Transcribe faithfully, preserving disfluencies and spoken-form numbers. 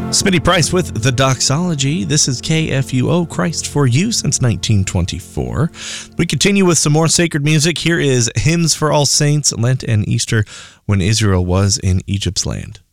Smitty Price with The Doxology. This is K F U O, Christ for You, since nineteen twenty-four. We continue with some more sacred music. Here is Hymns for All Saints, Lent and Easter, when Israel was in Egypt's land.